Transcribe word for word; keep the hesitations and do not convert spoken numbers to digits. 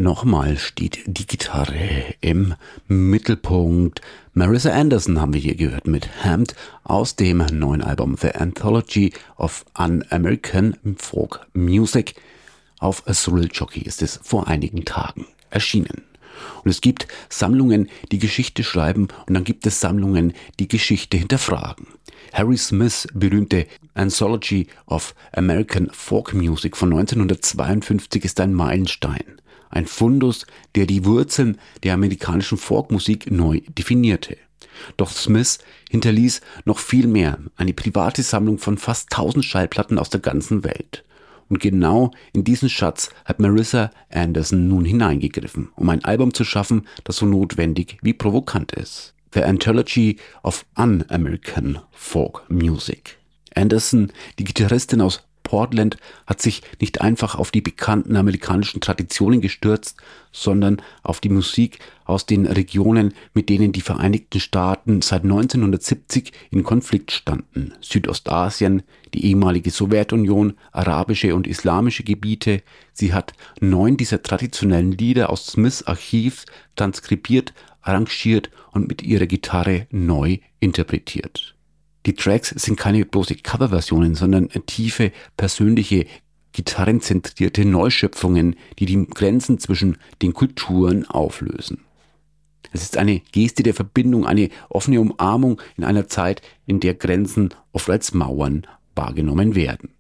Nochmal steht die Gitarre im Mittelpunkt. Marissa Anderson haben wir hier gehört mit Hamped aus dem neuen Album The Anthology of Un-American Folk Music. Auf Thrill Jockey ist es vor einigen Tagen erschienen. Und es gibt Sammlungen, die Geschichte schreiben, und dann gibt es Sammlungen, die Geschichte hinterfragen. Harry Smiths berühmte Anthology of American Folk Music von neunzehnhundertzweiundfünfzig ist ein Meilenstein. Ein Fundus, der die Wurzeln der amerikanischen Folkmusik neu definierte. Doch Smith hinterließ noch viel mehr, eine private Sammlung von fast tausend Schallplatten aus der ganzen Welt. Und genau in diesen Schatz hat Marissa Anderson nun hineingegriffen, um ein Album zu schaffen, das so notwendig wie provokant ist. The Anthology of Un-American Folk Music. Anderson, die Gitarristin aus Portland, hat sich nicht einfach auf die bekannten amerikanischen Traditionen gestürzt, sondern auf die Musik aus den Regionen, mit denen die Vereinigten Staaten seit neunzehnhundertsiebzig in Konflikt standen. Südostasien, die ehemalige Sowjetunion, arabische und islamische Gebiete. Sie hat neun dieser traditionellen Lieder aus Smiths Archiv transkribiert, arrangiert und mit ihrer Gitarre neu interpretiert. Die Tracks sind keine bloße Coverversionen, sondern tiefe, persönliche, gitarrenzentrierte Neuschöpfungen, die die Grenzen zwischen den Kulturen auflösen. Es ist eine Geste der Verbindung, eine offene Umarmung in einer Zeit, in der Grenzen oft als Mauern wahrgenommen werden.